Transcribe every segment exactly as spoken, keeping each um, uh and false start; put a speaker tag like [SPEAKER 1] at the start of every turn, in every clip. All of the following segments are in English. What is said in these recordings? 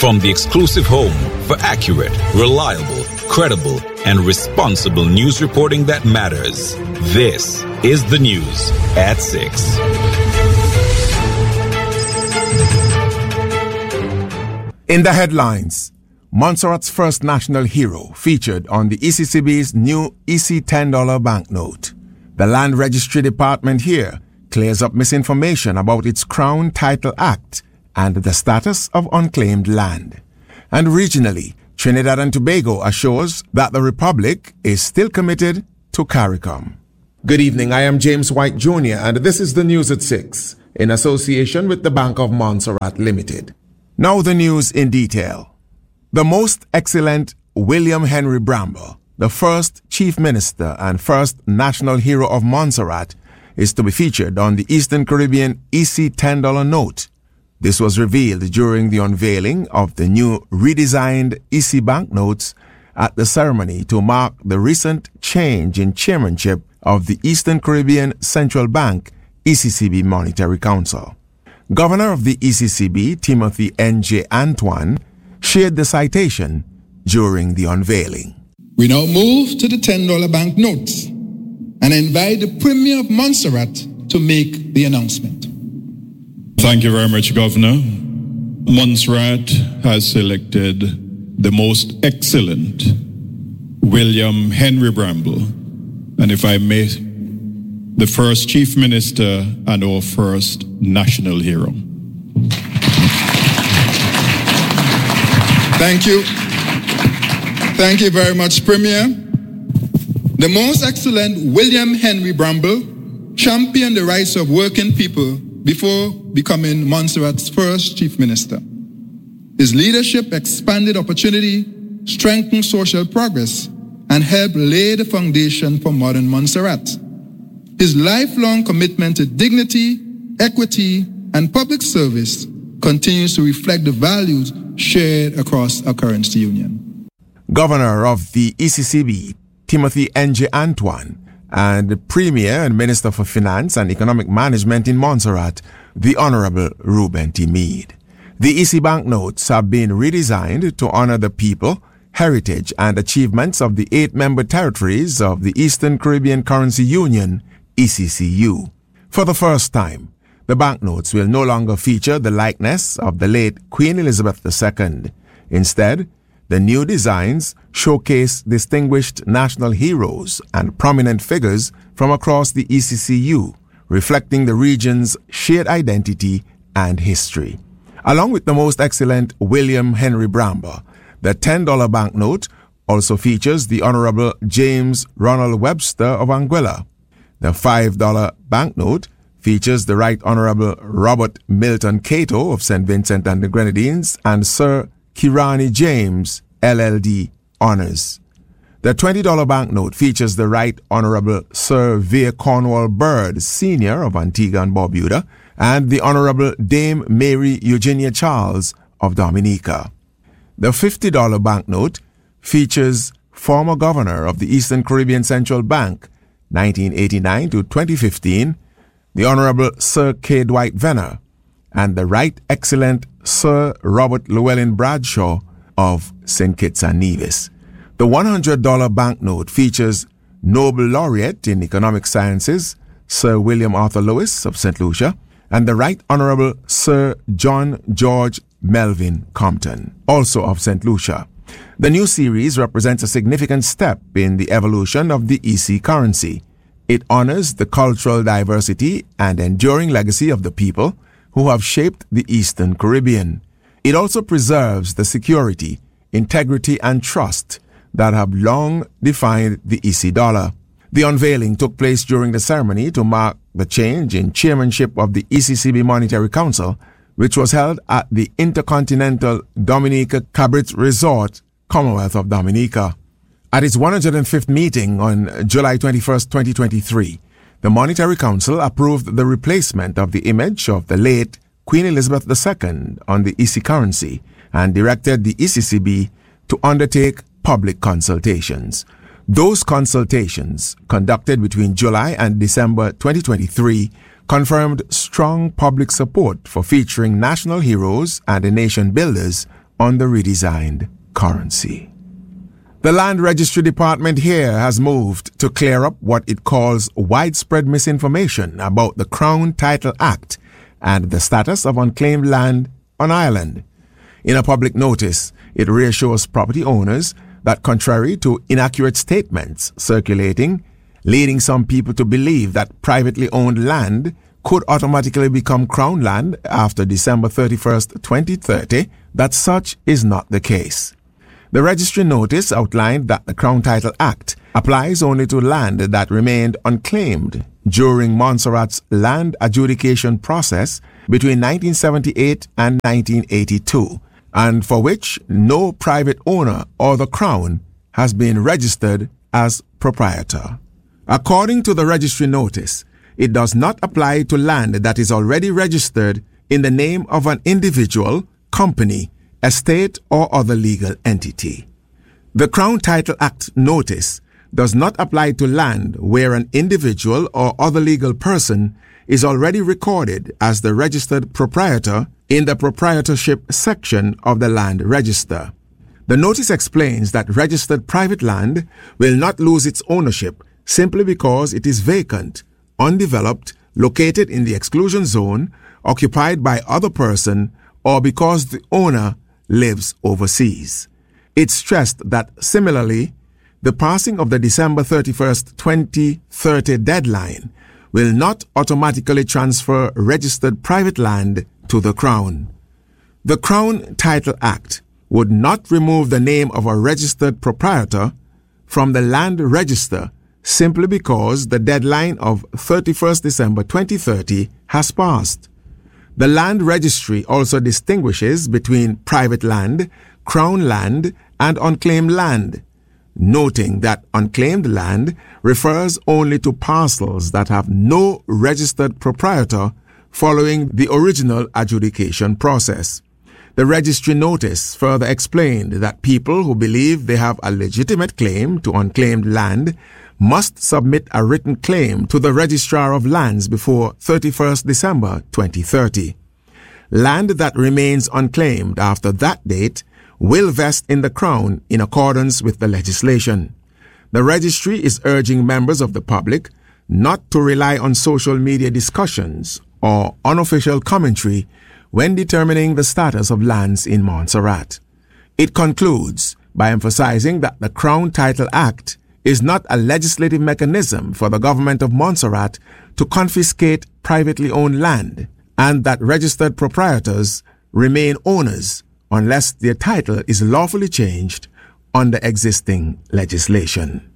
[SPEAKER 1] From the exclusive home for accurate, reliable, credible, and responsible news reporting that matters, this is the News at six.
[SPEAKER 2] In the headlines, Montserrat's first national hero featured on the E C C B's new E C ten dollar banknote. The Land Registry Department here clears up misinformation about its Crown Title Act and the status of unclaimed land. And regionally, Trinidad and Tobago assures that the Republic is still committed to CARICOM. Good evening, I am James White Junior and this is the News at six, in association with the Bank of Montserrat Limited. Now the news in detail. The most excellent William Henry Bramble, the first Chief Minister and first national hero of Montserrat, is to be featured on the Eastern Caribbean E C ten dollar note. This was revealed during the unveiling of the new redesigned E C banknotes at the ceremony to mark the recent change in chairmanship of the Eastern Caribbean Central Bank E C C B Monetary Council. Governor of the E C C B, Timothy N J Antoine, shared the citation during the unveiling.
[SPEAKER 3] We now move to the ten dollar banknotes and invite the Premier of Montserrat to make the announcement.
[SPEAKER 4] Thank you very much, Governor. Montserrat has selected the most excellent William Henry Bramble, and if I may, the first Chief Minister and our first national hero.
[SPEAKER 3] Thank you. Thank you very much, Premier. The most excellent William Henry Bramble championed the rights of working people before becoming Montserrat's first Chief Minister. His leadership expanded opportunity, strengthened social progress, and helped lay the foundation for modern Montserrat. His lifelong commitment to dignity, equity, and public service continues to reflect the values shared across our currency union.
[SPEAKER 2] Governor of the E C C B, Timothy N J Antoine, and the Premier and Minister for Finance and Economic Management in Montserrat, the Honorable Reuben T. Meade. The E C banknotes have been redesigned to honor the people, heritage, and achievements of the eight member territories of the Eastern Caribbean Currency Union, E C C U. For the first time, the banknotes will no longer feature the likeness of the late Queen Elizabeth the Second. Instead, the new designs showcase distinguished national heroes and prominent figures from across the E C C U, reflecting the region's shared identity and history. Along with the most excellent William Henry Bramble, the ten dollar banknote also features the Honorable James Ronald Webster of Anguilla. The five dollar banknote features the Right Honorable Robert Milton Cato of Saint Vincent and the Grenadines and Sir Kirani James, L L D, honors. The twenty dollar banknote features the Right Honorable Sir Vere Cornwall Bird, Senior of Antigua and Barbuda, and the Honorable Dame Mary Eugenia Charles of Dominica. The fifty dollar banknote features former Governor of the Eastern Caribbean Central Bank, nineteen eighty-nine to twenty fifteen, the Honorable Sir K. Dwight Venner, and the Right Excellent Sir Robert Llewellyn Bradshaw of Saint Kitts and Nevis. The one hundred dollar banknote features Nobel Laureate in Economic Sciences, Sir William Arthur Lewis of Saint Lucia, and the Right Honorable Sir John George Melvin Compton, also of Saint Lucia. The new series represents a significant step in the evolution of the E C currency. It honors the cultural diversity and enduring legacy of the people who have shaped the Eastern Caribbean. It also preserves the security, integrity, and trust that have long defined the E C dollar. The unveiling took place during the ceremony to mark the change in chairmanship of the E C C B Monetary Council, which was held at the Intercontinental Dominica Cabrit Resort, Commonwealth of Dominica. At its one hundred fifth meeting on July twenty-first, twenty twenty-three, the Monetary Council approved the replacement of the image of the late Queen Elizabeth the Second on the E C currency and directed the E C C B to undertake public consultations. Those consultations, conducted between July and December twenty twenty-three, confirmed strong public support for featuring national heroes and nation builders on the redesigned currency. The Land Registry Department here has moved to clear up what it calls widespread misinformation about the Crown Title Act and the status of unclaimed land on Ireland. In a public notice, it reassures property owners that contrary to inaccurate statements circulating, leading some people to believe that privately owned land could automatically become Crown land after December thirty-first, twenty thirty, that such is not the case. The registry notice outlined that the Crown Title Act applies only to land that remained unclaimed during Montserrat's land adjudication process between nineteen seventy-eight and nineteen eighty-two, and for which no private owner or the Crown has been registered as proprietor. According to the registry notice, it does not apply to land that is already registered in the name of an individual, company, estate, or other legal entity. The Crown Title Act notice does not apply to land where an individual or other legal person is already recorded as the registered proprietor in the proprietorship section of the land register. The notice explains that registered private land will not lose its ownership simply because it is vacant, undeveloped, located in the exclusion zone, occupied by other person, or because the owner lives overseas. It stressed that similarly, the passing of the December thirty-first, twenty thirty deadline will not automatically transfer registered private land to the Crown. The Crown Title Act would not remove the name of a registered proprietor from the land register simply because the deadline of thirty-first December twenty thirty has passed. The Land Registry also distinguishes between private land, Crown land, and unclaimed land, noting that unclaimed land refers only to parcels that have no registered proprietor following the original adjudication process. The registry notice further explained that people who believe they have a legitimate claim to unclaimed land must submit a written claim to the Registrar of Lands before thirty-first December twenty thirty. Land that remains unclaimed after that date will vest in the Crown in accordance with the legislation. The registry is urging members of the public not to rely on social media discussions or unofficial commentary when determining the status of lands in Montserrat. It concludes by emphasizing that the Crown Title Act is not a legislative mechanism for the government of Montserrat to confiscate privately owned land, and that registered proprietors remain owners unless their title is lawfully changed under existing legislation.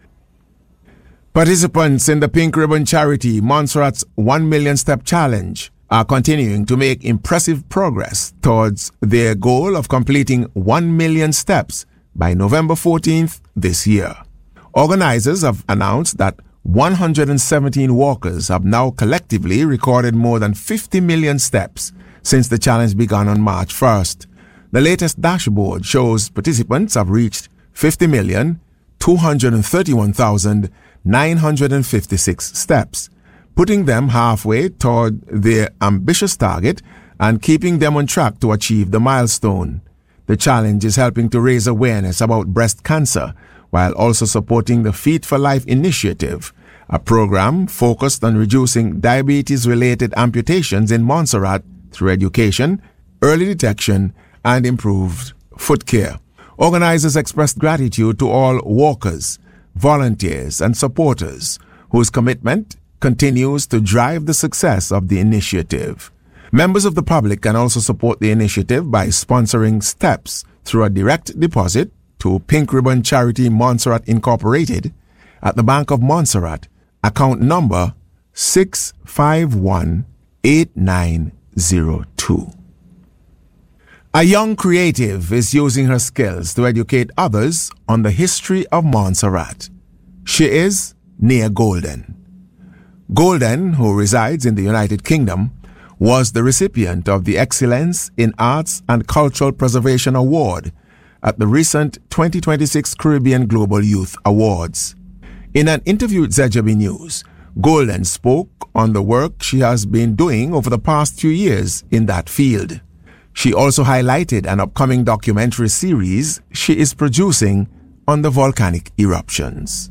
[SPEAKER 2] Participants in the Pink Ribbon Charity Montserrat's one million Step Challenge are continuing to make impressive progress towards their goal of completing one million steps by November fourteenth this year. Organizers have announced that one hundred seventeen walkers have now collectively recorded more than fifty million steps since the challenge began on March first. The latest dashboard shows participants have reached fifty million two hundred thirty-one thousand nine hundred fifty-six steps, putting them halfway toward their ambitious target and keeping them on track to achieve the milestone. The challenge is helping to raise awareness about breast cancer while also supporting the Feet for Life initiative, a program focused on reducing diabetes-related amputations in Montserrat through education, early detection, and improved foot care. Organizers expressed gratitude to all walkers, volunteers, and supporters whose commitment continues to drive the success of the initiative. Members of the public can also support the initiative by sponsoring steps through a direct deposit to Pink Ribbon Charity Montserrat Incorporated at the Bank of Montserrat, account number six five one eight nine zero two. A young creative is using her skills to educate others on the history of Montserrat. She is Nia Golden. Golden, who resides in the United Kingdom, was the recipient of the Excellence in Arts and Cultural Preservation Award at the recent twenty twenty-six Caribbean Global Youth Awards. In an interview with Z J B News, Golden spoke on the work she has been doing over the past few years in that field. She also highlighted an upcoming documentary series she is producing on the volcanic eruptions.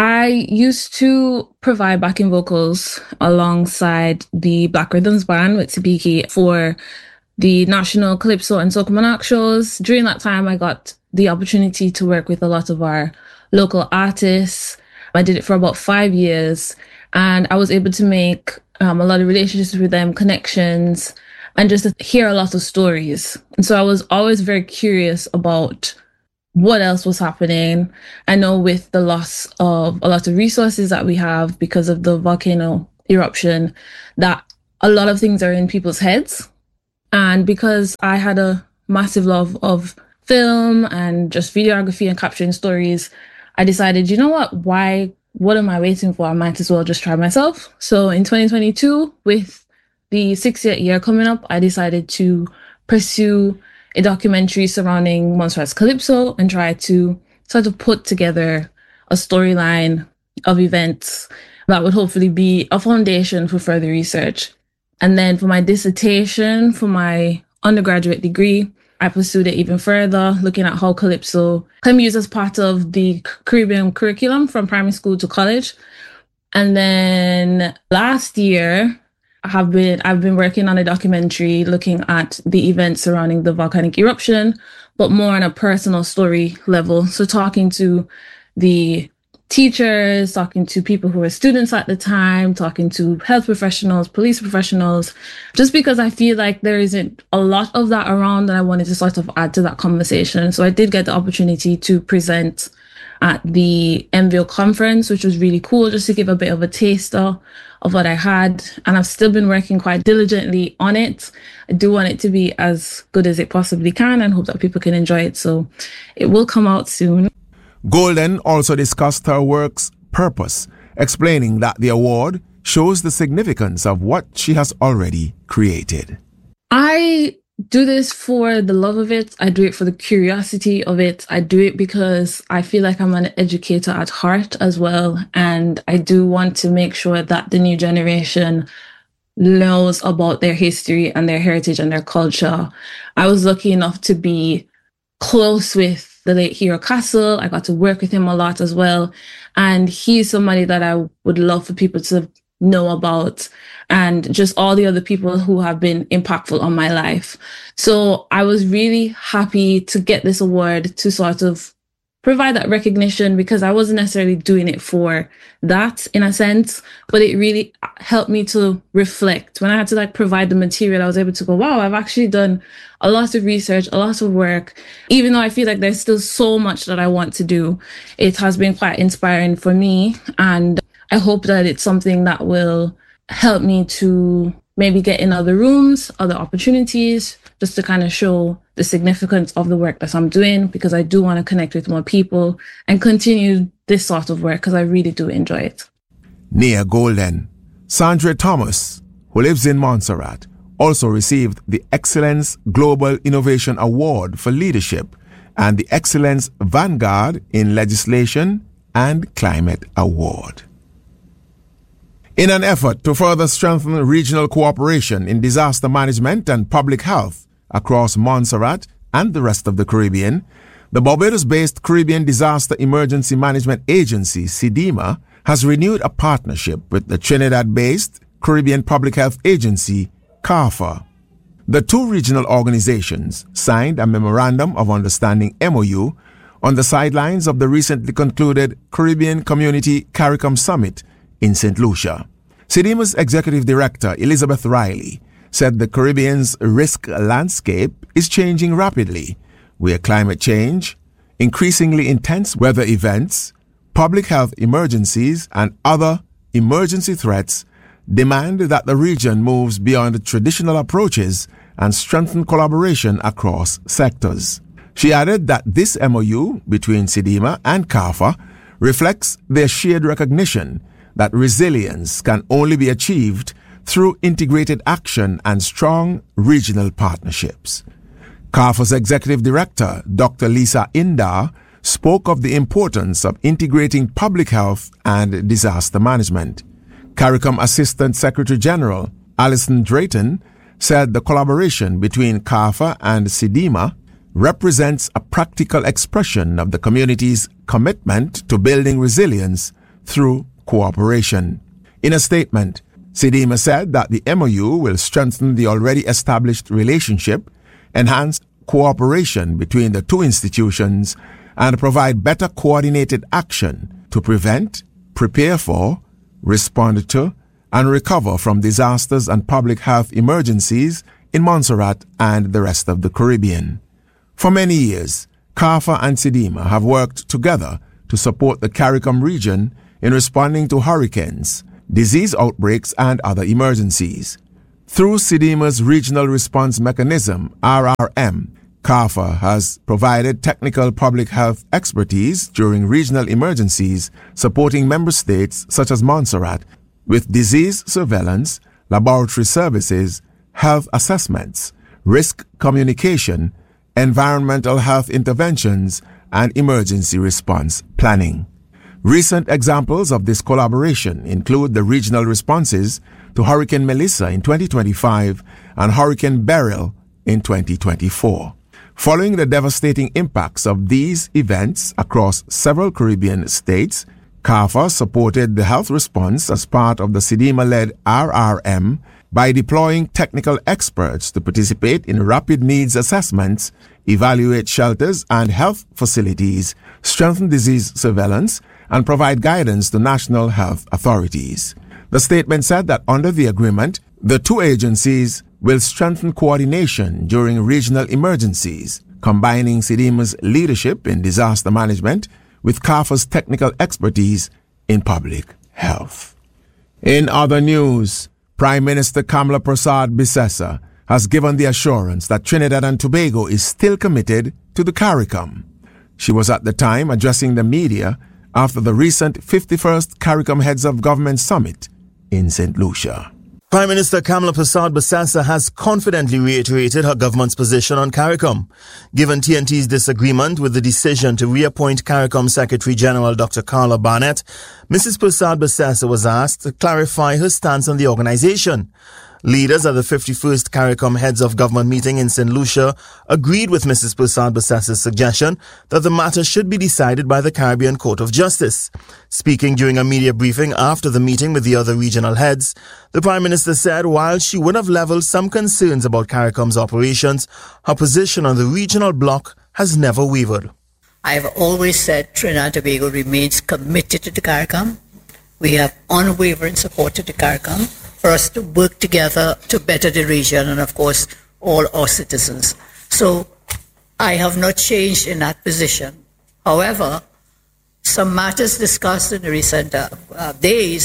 [SPEAKER 5] I used to provide backing vocals alongside the Black Rhythms Band with Sabiki for the National Calypso and Soca Monarch shows. During that time, I got the opportunity to work with a lot of our local artists. I did it for about five years, and I was able to make um, a lot of relationships with them, connections, and just to hear a lot of stories. And so I was always very curious about what else was happening. I know with the loss of a lot of resources that we have because of the volcano eruption, that a lot of things are in people's heads. And because I had a massive love of film and just videography and capturing stories, I decided, you know what, why, what am I waiting for? I might as well just try myself. So in twenty twenty-two, with the sixtieth year coming up, I decided to pursue a documentary surrounding Montserrat's Calypso and try to sort of put together a storyline of events that would hopefully be a foundation for further research. And then for my dissertation, for my undergraduate degree, I pursued it even further, looking at how Calypso can be used as part of the Caribbean curriculum from primary school to college. And then last year, I have been, I've been working on a documentary looking at the events surrounding the volcanic eruption, but more on a personal story level. So talking to the teachers, talking to people who were students at the time, talking to health professionals, police professionals, just because I feel like there isn't a lot of that around, and I wanted to sort of add to that conversation. So I did get the opportunity to present at the M V O conference, which was really cool, just to give a bit of a taster of what I had. And I've still been working quite diligently on it. I do want it to be as good as it possibly can and hope that people can enjoy it. So it will come out soon.
[SPEAKER 2] Golden also discussed her work's purpose, explaining that the award shows the significance of what she has already created.
[SPEAKER 5] I do this for the love of it. I do it for the curiosity of it. I do it because I feel like I'm an educator at heart as well. And I do want to make sure that the new generation knows about their history and their heritage and their culture. I was lucky enough to be close with the late Hero Castle. I got to work with him a lot as well. And he's somebody that I would love for people to know about, and just all the other people who have been impactful on my life. So I was really happy to get this award to sort of provide that recognition, because I wasn't necessarily doing it for that in a sense, but it really helped me to reflect. When I had to like provide the material, I was able to go, wow, I've actually done a lot of research, a lot of work. Even though I feel like there's still so much that I want to do, it has been quite inspiring for me. And I hope that it's something that will help me to maybe get in other rooms, other opportunities, just to kind of show the significance of the work that I'm doing, because I do want to connect with more people and continue this sort of work because I really do enjoy it.
[SPEAKER 2] Near Golden, Sandra Thomas, who lives in Montserrat, also received the Excellence Global Innovation Award for Leadership and the Excellence Vanguard in Legislation and Climate Award. In an effort to further strengthen regional cooperation in disaster management and public health across Montserrat and the rest of the Caribbean, the Barbados-based Caribbean Disaster Emergency Management Agency, CDEMA, has renewed a partnership with the Trinidad-based Caribbean Public Health Agency, CARFA. The two regional organizations signed a Memorandum of Understanding M O U on the sidelines of the recently concluded Caribbean Community CARICOM Summit in Saint Lucia. CDEMA's Executive Director, Elizabeth Riley, said the Caribbean's risk landscape is changing rapidly, where climate change, increasingly intense weather events, public health emergencies, and other emergency threats demand that the region moves beyond traditional approaches and strengthen collaboration across sectors. She added that this M O U between CDEMA and CARFA reflects their shared recognition that resilience can only be achieved through integrated action and strong regional partnerships. CARFA's Executive Director, Doctor Lisa Indar, spoke of the importance of integrating public health and disaster management. CARICOM Assistant Secretary General Alison Drayton said the collaboration between CARFA and SEDIMA represents a practical expression of the community's commitment to building resilience through cooperation. In a statement, SEDIMA said that the M O U will strengthen the already established relationship, enhance cooperation between the two institutions, and provide better coordinated action to prevent, prepare for, respond to, and recover from disasters and public health emergencies in Montserrat and the rest of the Caribbean. For many years, CARFA and SEDIMA have worked together to support the CARICOM region in responding to hurricanes, disease outbreaks, and other emergencies. Through SEDIMA's Regional Response Mechanism, R R M, CARFA has provided technical public health expertise during regional emergencies, supporting member states such as Montserrat with disease surveillance, laboratory services, health assessments, risk communication, environmental health interventions, and emergency response planning. Recent examples of this collaboration include the regional responses to Hurricane Melissa in twenty twenty-five and Hurricane Beryl in twenty twenty-four. Following the devastating impacts of these events across several Caribbean states, CARFA supported the health response as part of the SEDIMA-led R R M by deploying technical experts to participate in rapid needs assessments, evaluate shelters and health facilities, strengthen disease surveillance, and provide guidance to national health authorities. The statement said that under the agreement, the two agencies will strengthen coordination during regional emergencies, combining SEDIMA's leadership in disaster management with CARFA's technical expertise in public health. In other news, Prime Minister Kamla Persad-Bissessar has given the assurance that Trinidad and Tobago is still committed to the CARICOM. She was at the time addressing the media after the recent fifty-first CARICOM Heads of Government Summit in Saint Lucia.
[SPEAKER 6] Prime Minister Kamla Persad-Bissessar has confidently reiterated her government's position on CARICOM. Given T N T's disagreement with the decision to reappoint CARICOM Secretary General Doctor Carla Barnett, Missus Persad-Bissessar was asked to clarify her stance on the organization. Leaders at the fifty-first CARICOM Heads of Government meeting in Saint Lucia agreed with Missus Persad-Bissessar's suggestion that the matter should be decided by the Caribbean Court of Justice. Speaking during a media briefing after the meeting with the other regional heads, the Prime Minister said while she would have leveled some concerns about CARICOM's operations, her position on the regional bloc has never wavered.
[SPEAKER 7] I have always said Trinidad and Tobago remains committed to the CARICOM. We have unwavering support to the CARICOM for us to work together to better the region and, of course, all our citizens. So I have not changed in that position. However, some matters discussed in the recent uh, uh, days,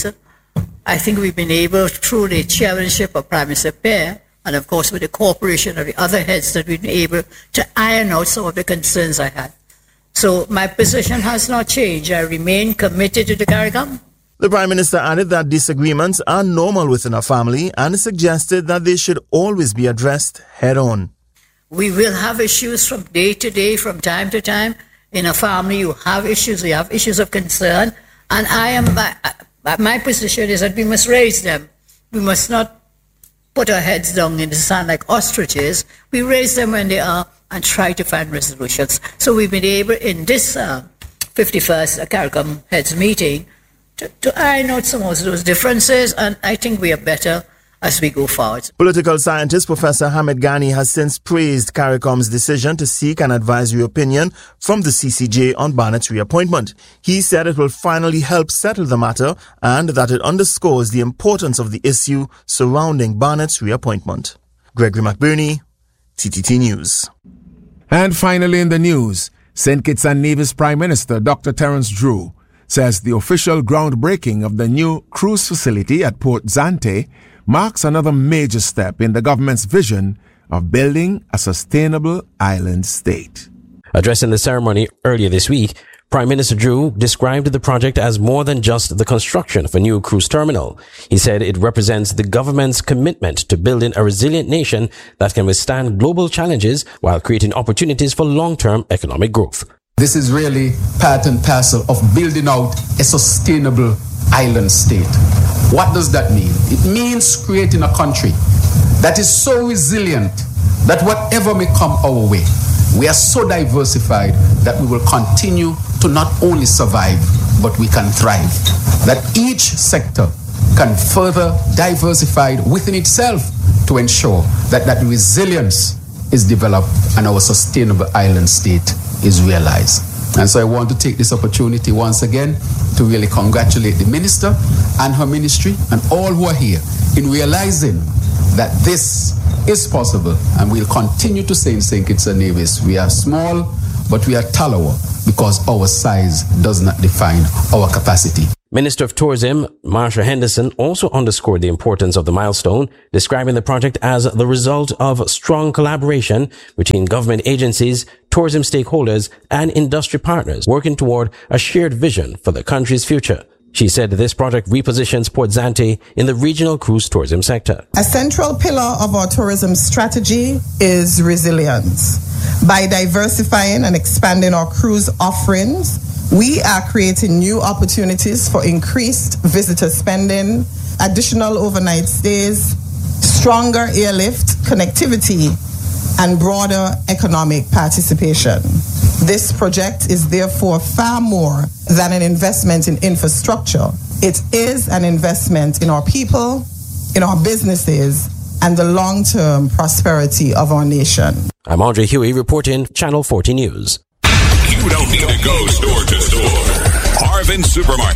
[SPEAKER 7] I think we've been able, through the chairmanship of Prime Minister Pear, and of course with the cooperation of the other heads, that we've been able to iron out some of the concerns I had. So my position has not changed. I remain committed to the CARICOM.
[SPEAKER 6] The Prime Minister added that disagreements are normal within a family and suggested that they should always be addressed head-on.
[SPEAKER 7] We will have issues from day to day, from time to time. In a family, you have issues, you have issues of concern, and I am my, my position is that we must raise them. We must not put our heads down in the sand like ostriches. We raise them when they are and try to find resolutions. So we've been able in this uh, fifty-first CARICOM Heads meeting To, to iron out some of those differences, and I think we are better as we go forward.
[SPEAKER 6] Political scientist Professor Hamid Ghani has since praised CARICOM's decision to seek an advisory opinion from the C C J on Barnett's reappointment. He said it will finally help settle the matter and that it underscores the importance of the issue surrounding Barnett's reappointment. Gregory McBurney, T T T News.
[SPEAKER 2] And finally in the news, Saint Kitts and Nevis Prime Minister Doctor Terence Drew says the official groundbreaking of the new cruise facility at Port Zante marks another major step in the government's vision of building a sustainable island state.
[SPEAKER 8] Addressing the ceremony earlier this week, Prime Minister Drew described the project as more than just the construction of a new cruise terminal. He said it represents the government's commitment to building a resilient nation that can withstand global challenges while creating opportunities for long-term economic growth.
[SPEAKER 9] This is really part and parcel of building out a sustainable island state. What does that mean? It means creating a country that is so resilient that whatever may come our way, we are so diversified that we will continue to not only survive, but we can thrive. That each sector can further diversify within itself to ensure that that resilience is developed and our sustainable island state is realized. And so I want to take this opportunity once again to really congratulate the minister and her ministry and all who are here in realizing that this is possible, and we'll continue to say in Saint Kitts and Nevis, we are small, but we are Talawa because our size does not define our capacity.
[SPEAKER 8] Minister of Tourism, Marsha Henderson, also underscored the importance of the milestone, describing the project as the result of strong collaboration between government agencies, tourism stakeholders, and industry partners working toward a shared vision for the country's future. She said this project repositions Port Zante in the regional cruise tourism sector.
[SPEAKER 10] A central pillar of our tourism strategy is resilience. By diversifying and expanding our cruise offerings, we are creating new opportunities for increased visitor spending, additional overnight stays, stronger airlift connectivity, and broader economic participation. This project is therefore far more than an investment in infrastructure. It is an investment in our people, in our businesses, and the long-term prosperity of our nation.
[SPEAKER 8] I'm Andre Huey reporting Channel forty News.
[SPEAKER 1] You don't need to go store to store. Arvin Supermarket.